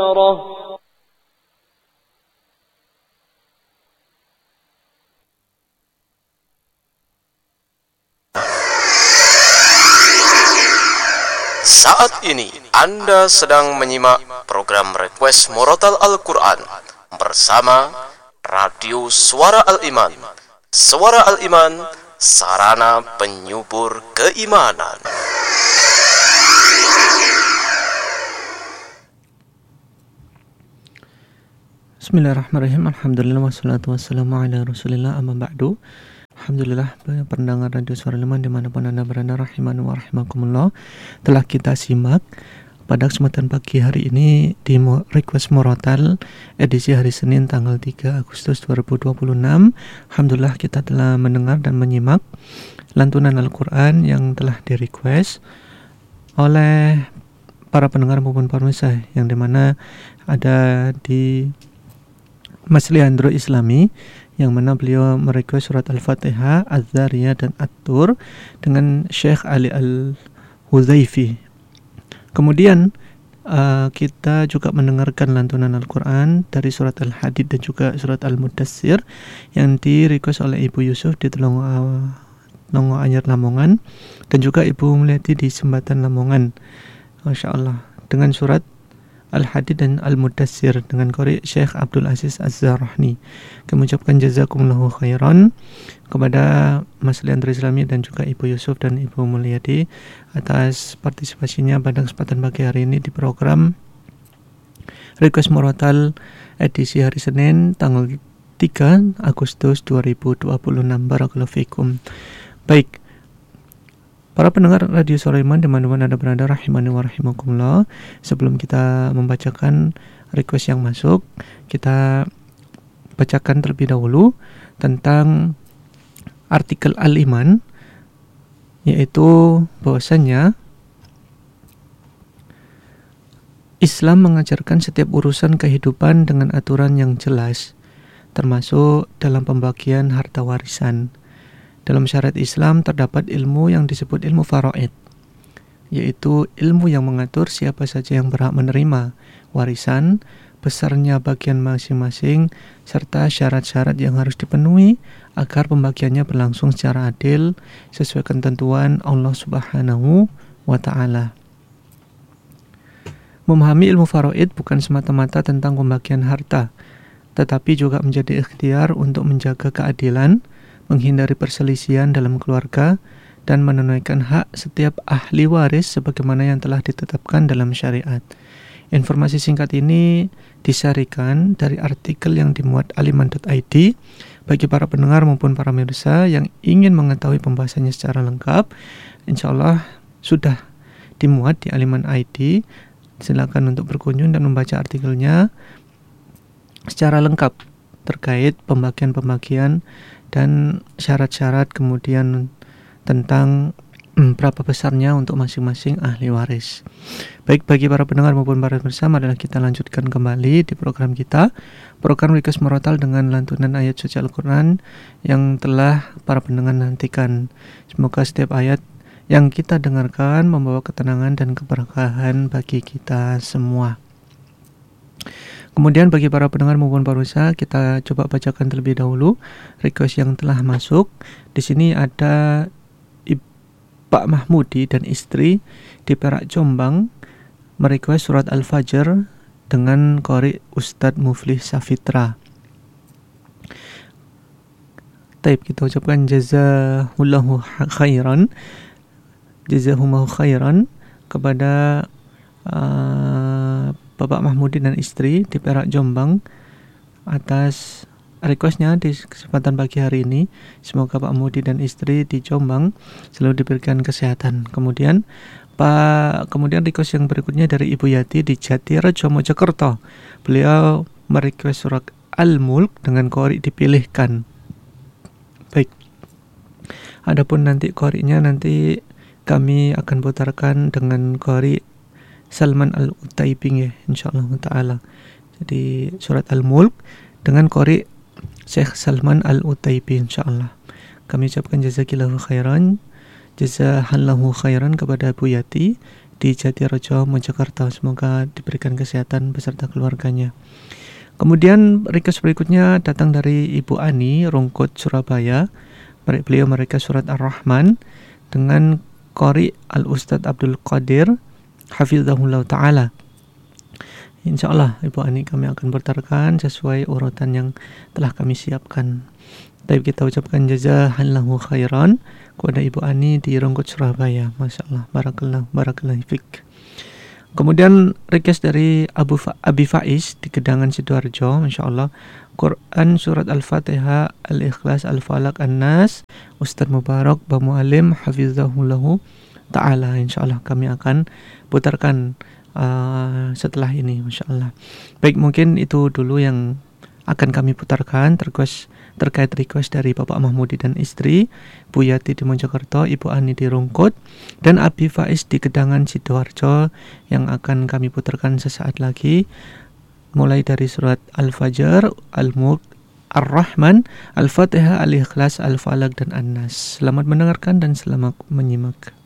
Saat ini Anda sedang menyimak program Request Murotal Al-Quran bersama Radio Suara Al-Iman. Suara Al-Iman, sarana penyubur keimanan. Bismillahirrahmanirrahim. Alhamdulillah wassalatu wassalamu ala rasulillah amma ba'du. Alhamdulillah, pendengar Radio Suara Al-Iman dimanapun Anda berada, rahimani wa rahimakumullah, telah kita simak pada kesempatan pagi hari ini di Request Murotal edisi hari Senin tanggal 3 Agustus 2026. Alhamdulillah kita telah mendengar dan menyimak lantunan Al-Quran yang telah di-request oleh para pendengar maupun pemirsa, yang dimana ada di Mas Leandro Islami, yang mana beliau merequest surat Al-Fatihah, Az-Zariyat dan At-Tur dengan Syekh Ali Al-Huzaifi. Kemudian kita juga mendengarkan lantunan Al-Quran dari surat Al-Hadid dan juga surat Al-Mudassir yang di-request oleh Ibu Yusuf di Telongo Anyar Lamongan dan juga Ibu Mulyati di Sembatan Lamongan. Masya Allah, dengan surat Al-Hadid dan Al-Mudassir dengan qari Syekh Abdul Aziz Az-Zarahni. Kami ucapkan jazakumullahu khairan kepada Mas Leandro Islami dan juga Ibu Yusuf dan Ibu Mulyadi atas partisipasinya pada kesempatan pagi hari ini di program Request Murotal edisi hari Senin tanggal 3 Agustus 2026. Barakallahu fikum. Baik, para pendengar Radio Suara Iman dimanapun Anda berada, rahimani wa rahimakumullah, sebelum kita membacakan request yang masuk, kita bacakan terlebih dahulu tentang artikel Al-Iman, yaitu bahwasanya Islam mengajarkan setiap urusan kehidupan dengan aturan yang jelas, termasuk dalam pembagian harta warisan. Dalam syariat Islam terdapat ilmu yang disebut ilmu faraid, yaitu ilmu yang mengatur siapa saja yang berhak menerima warisan, besarnya bagian masing-masing, serta syarat-syarat yang harus dipenuhi agar pembagiannya berlangsung secara adil sesuai ketentuan Allah Subhanahu wa Ta'ala. Memahami ilmu faraid bukan semata-mata tentang pembagian harta, tetapi juga menjadi ikhtiar untuk menjaga keadilan, menghindari perselisihan dalam keluarga, dan menunaikan hak setiap ahli waris sebagaimana yang telah ditetapkan dalam syariat. Informasi singkat ini disarikan dari artikel yang dimuat aliman.id. Bagi para pendengar maupun para pemirsa yang ingin mengetahui pembahasannya secara lengkap, insya Allah sudah dimuat di aliman.id. Silakan untuk berkunjung dan membaca artikelnya secara lengkap terkait pembagian-pembagian dan syarat-syarat, kemudian tentang berapa besarnya untuk masing-masing ahli waris. Baik, bagi para pendengar maupun para pemirsa, marilah kita lanjutkan kembali di program kita, program Request Murotal dengan lantunan ayat suci Al-Quran yang telah para pendengar nantikan. Semoga setiap ayat yang kita dengarkan membawa ketenangan dan keberkahan bagi kita semua. Kemudian bagi para pendengar maupun pemirsa, kita coba bacakan terlebih dahulu request yang telah masuk. Di sini ada Pak Mahmudi dan istri di Perak Jombang merequest surat Al-Fajr dengan qari Ustadz Muflih Safitra. Taib, kita ucapkan jazahullahu khairan, jazahumullahu khairan kepada Bapak Mahmudi dan istri di Perak Jombang atas requestnya di kesempatan pagi hari ini. Semoga Pak Mahmudi dan istri di Jombang selalu diberikan kesehatan. Kemudian request yang berikutnya dari Ibu Yati di Jatirejo, Mojokerto. Beliau merequest surat Al-Mulk dengan qari dipilihkan. Baik, adapun nanti qarinya nanti kami akan putarkan dengan qari Salman Al-Utaibing, ya, insyaallah ta'ala. Jadi surat Al-Mulk dengan qari Syekh Salman Al-Utaibi, insyaallah. Kami ucapkan jazakillahu khairan, jazakallahu khairan kepada Bu Yati di Jatirejo, Mojokerto. Semoga diberikan kesehatan beserta keluarganya. Kemudian request berikutnya datang dari Ibu Ani, Rungkut, Surabaya. Beliau merequest surat Ar-Rahman dengan Qori Al-Ustadz Abdul Qadir Hafizahullah Ta'ala. InsyaAllah Ibu Ani kami akan putarkan sesuai urutan yang telah kami siapkan. Tapi kita ucapkan jazakallahu khairan kepada Ibu Ani di Rungkut, Surabaya. Masya Allah, barakallahu fiik. Kemudian request dari Abi Faiz di Gedangan Sidoarjo. Masya Allah, Quran surat Al-Fatihah, Al-Ikhlas, Al-Falaq, An-Nas, Ustadz Mubarak Bamu Alim Hafizahullahu Ta'ala. Insya Allah kami akan putarkan setelah ini, Masya Allah. Baik, mungkin itu dulu yang akan kami putarkan terkait request dari Bapak Mahmudi dan istri, Bu Yati di Mojokerto, Ibu Ani di Rungkut, dan Abi Faiz di Gedangan Sidoarjo yang akan kami putarkan sesaat lagi, mulai dari surat Al-Fajr, Al-Mulk, Ar-Rahman, Al-Fatihah, Al-Ikhlas, Al-Falaq, dan An-Nas. Selamat mendengarkan dan selamat menyimak.